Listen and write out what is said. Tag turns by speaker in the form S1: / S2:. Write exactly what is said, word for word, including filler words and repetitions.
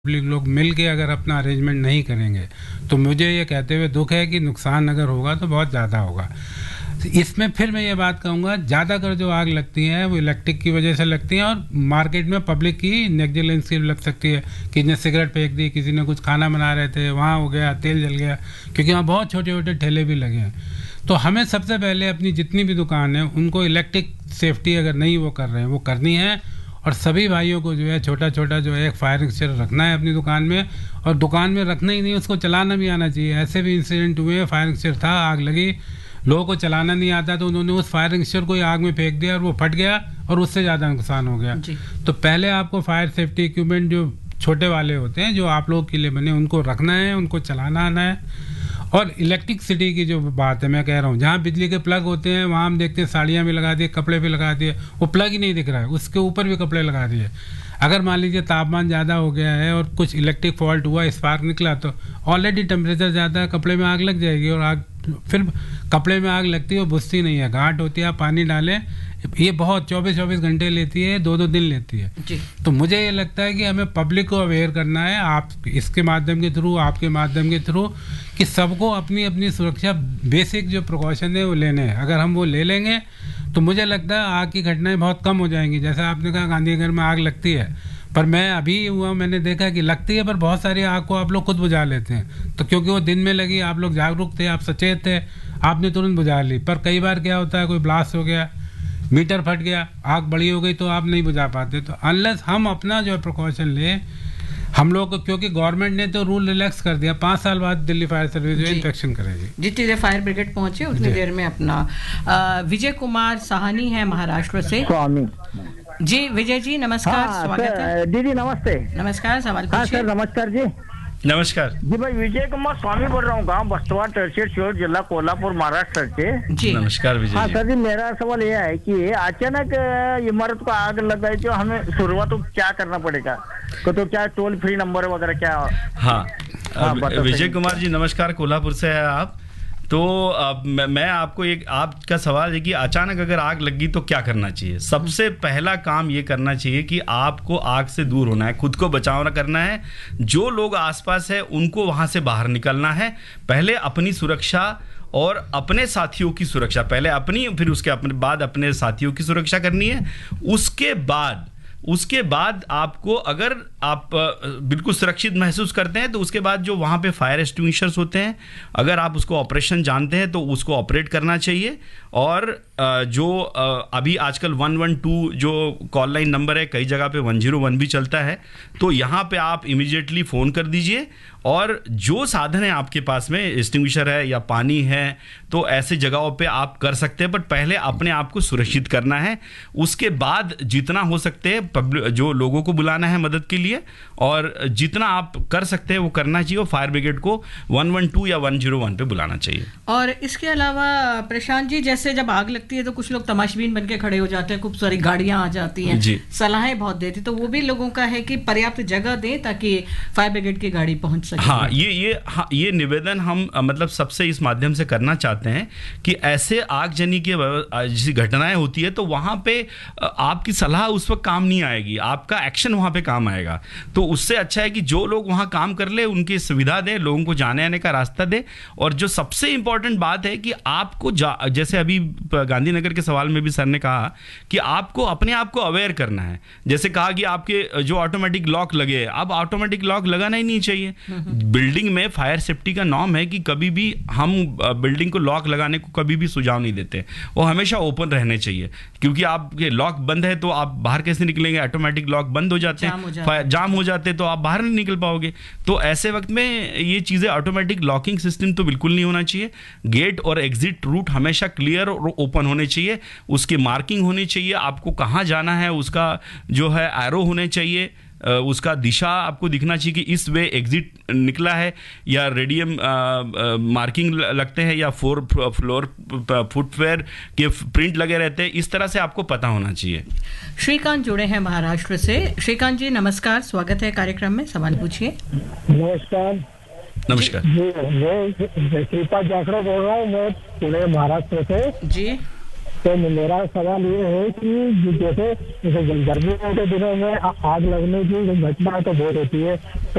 S1: Public लोग मिल के अगर अपना अरेंजमेंट नहीं करेंगे तो मुझे ये कहते हुए दुख है कि नुकसान अगर होगा तो बहुत ज़्यादा होगा। इसमें फिर मैं ये बात कहूँगा, ज़्यादातर जो आग लगती हैं वो इलेक्ट्रिक की वजह से लगती हैं और मार्केट में पब्लिक की नेग्लिजेंस की लग सकती है। किसी ने सिगरेट फेंक दी, किसी ने कुछ खाना बना रहे थे, वहाँ हो गया, तेल जल गया, क्योंकि वहाँ बहुत छोटे छोटे ठेले भी लगे हैं। तो हमें सबसे पहले अपनी जितनी भी दुकान है उनको इलेक्ट्रिक सेफ्टी अगर नहीं वो कर रहे हैं वो करनी है, और सभी भाइयों को जो है छोटा छोटा जो है एक फायर एक्सटिंग्विशर रखना है अपनी दुकान में, और दुकान में रखना ही नहीं, उसको चलाना भी आना चाहिए। ऐसे भी इंसिडेंट हुए, फायर एक्सटिंग्विशर था, आग लगी, लोगों को चलाना नहीं आता तो उन्होंने उस फायर एक्सटिंग्विशर को आग में फेंक दिया और वो फट गया और उससे ज़्यादा नुकसान हो गया। तो पहले आपको फायर सेफ्टी इक्विपमेंट जो छोटे वाले होते हैं जो आप लोगों के लिए बने उनको रखना है, उनको चलाना आना है। और इलेक्ट्रिक सिटी की जो बात है, मैं कह रहा हूँ, जहाँ बिजली के प्लग होते हैं वहाँ हम देखते हैं साड़ियाँ भी लगा दिए, कपड़े भी लगा दिए, वो प्लग ही नहीं दिख रहा है, उसके ऊपर भी कपड़े लगा दिए। अगर मान लीजिए तापमान ज़्यादा हो गया है और कुछ इलेक्ट्रिक फॉल्ट हुआ, स्पार्क निकला, तो ऑलरेडी टेम्परेचर ज़्यादा है, कपड़े में आग लग जाएगी, और आग फिर कपड़े में आग लगती है वो बुझती नहीं है, गांठ होती है, आप पानी डालें, ये बहुत चौबीस चौबीस घंटे लेती है, दो दो दिन लेती है जी। तो मुझे ये लगता है कि हमें पब्लिक को अवेयर करना है, आप इसके माध्यम के थ्रू, आपके माध्यम के थ्रू, कि सबको अपनी अपनी सुरक्षा बेसिक जो प्रिकॉशन है वो लेने हैं। अगर हम वो ले लेंगे तो मुझे लगता है आग की घटनाएं बहुत कम हो जाएंगी। जैसा आपने कहा गांधीनगर में आग लगती है, पर मैं अभी हुआ मैंने देखा कि लगती है पर बहुत सारी आग को आप लोग खुद बुझा लेते हैं, तो क्योंकि वो दिन में लगी, आप लोग जागरूक थे, आप सचेत थे, आपने तुरंत बुझा ली। पर कई बार क्या होता है, कोई ब्लास्ट हो गया, मीटर फट गया, आग बड़ी हो गई, तो आप नहीं बुझा पाते। तो अनलेस हम अपना जो है प्रिकॉशन लें, हम लोग को, क्योंकि गवर्नमेंट ने तो रूल रिलैक्स कर दिया, पाँच साल बाद दिल्ली फायर सर्विस जो इंस्पेक्शन करेगी।
S2: जितनी देर फायर ब्रिगेड पहुंचे उतनी देर में अपना विजय कुमार साहनी है महाराष्ट्र से।
S3: स्वामी
S2: जी विजय जी नमस्कार।
S3: हाँ,
S2: स्वागत है।
S3: दीदी नमस्ते।
S2: नमस्कार, सवाल
S3: हाँ
S2: पूछिए।
S3: सर नमस्कार जी।
S4: नमस्कार
S3: जी भाई विजय कुमार स्वामी बोल रहा हूँ, गाँव बस्तवा तहसील शिहोर जिला कोल्हापुर महाराष्ट्र से
S2: जी।
S4: नमस्कार विजय
S3: हाँ
S4: जी।
S3: सर जी, मेरा सवाल यह है कि अचानक इमारत को आग लग गई तो हमें शुरुआत तो क्या करना पड़ेगा, तो, तो क्या टोल फ्री नंबर वगैरह क्या?
S4: हाँ,
S3: हाँ
S4: विजय कुमार जी नमस्कार, कोल्हापुर से है आप। तो अब मैं, मैं आपको एक, आपका सवाल है कि अचानक अगर आग लगी तो क्या करना चाहिए। सबसे पहला काम ये करना चाहिए कि आपको आग से दूर होना है, खुद को बचाव करना है, जो लोग आसपास है उनको वहां से बाहर निकलना है। पहले अपनी सुरक्षा और अपने साथियों की सुरक्षा, पहले अपनी फिर उसके अपने बाद अपने साथियों की सुरक्षा करनी है। उसके बाद उसके बाद आपको, अगर आप बिल्कुल सुरक्षित महसूस करते हैं तो उसके बाद जो वहाँ पे फायर एक्सटिंग्विशर्स होते हैं, अगर आप उसको ऑपरेशन जानते हैं तो उसको ऑपरेट करना चाहिए। और जो अभी आजकल वन वन टू जो कॉल लाइन नंबर है, कई जगह पे वन ज़ीरो वन भी चलता है, तो यहाँ पे आप इमीडिएटली फ़ोन कर दीजिए। और जो साधन है आपके पास में, एक्सटिंग्विशर है या पानी है, तो ऐसे जगहों पे आप कर सकते हैं, बट पहले अपने आप को सुरक्षित करना है। उसके बाद जितना हो सकते हैं पब्लिक जो लोगों को बुलाना है मदद के लिए, और जितना आप कर सकते हैं वो करना चाहिए। फायर ब्रिगेड को वन वन टू या वन ज़ीरो वन पे बुलाना चाहिए।
S2: और इसके अलावा प्रशांत जी, जैसे जब आग लगती है तो कुछ लोग तमाशबीन बन के खड़े हो जाते हैं, खूब सारी गाड़ियां आ जाती हैं, सलाहें बहुत देती, तो वो भी लोगों का है कि पर्याप्त जगह दें ताकि फायर ब्रिगेड की गाड़ी पहुंच सके।
S4: हाँ, ये ये हाँ, ये निवेदन हम मतलब सबसे इस माध्यम से करना चाहते हैं कि ऐसे आगजनी की जैसी घटनाएं होती है तो वहां पे आपकी सलाह उस वक्त काम नहीं आएगी, आपका एक्शन वहां पे काम आएगा। तो उससे अच्छा है कि जो लोग वहां काम कर ले उनकी सुविधा दे, लोगों को जाने आने का रास्ता दे। और जो सबसे इंपॉर्टेंट बात है कि आपको, जैसे अभी गांधीनगर के सवाल में भी सर ने कहा कि आपको अपने आप को अवेयर करना है। जैसे कहा कि आपके जो ऑटोमेटिक लॉक लगे, अब ऑटोमेटिक लॉक लगाना ही नहीं चाहिए। बिल्डिंग में फायर सेफ्टी का नॉर्म है कि कभी भी हम बिल्डिंग को लॉक लगाने को कभी भी सुझाव नहीं देते, वो हमेशा ओपन रहने चाहिए, क्योंकि आपके लॉक बंद है तो आप बाहर कैसे निकलेंगे? ऑटोमेटिक लॉक बंद हो जाते हैं, जाम हो जाते हैं तो आप बाहर नहीं निकल पाओगे। तो ऐसे वक्त में ये चीज़ें, ऑटोमेटिक लॉकिंग सिस्टम तो बिल्कुल नहीं होना चाहिए। गेट और एग्जिट रूट हमेशा क्लियर और ओपन होने चाहिए, उसकी मार्किंग होनी चाहिए, आपको कहाँ जाना है उसका जो है एरो होने चाहिए, उसका दिशा आपको दिखना चाहिए कि इस वे एग्जिट निकला है, या रेडियम मार्किंग लगते हैं, या फोर फ्लोर फुटवेयर के प्रिंट लगे रहते हैं, इस तरह से आपको पता होना चाहिए।
S2: श्रीकांत जुड़े हैं महाराष्ट्र से। श्रीकांत जी नमस्कार, स्वागत है कार्यक्रम में, सवाल पूछिए।
S3: नमस्कार।
S4: नमस्कार
S3: जी, मैं श्रीपाद जाखड़ा बोल रहा हूँ, मैं पुणे महाराष्ट्र से जी। तो मेरा सवाल ये है कि जैसे जैसे गर्मियों के दिनों में आग लगने की घटना तो बहुत होती है, तो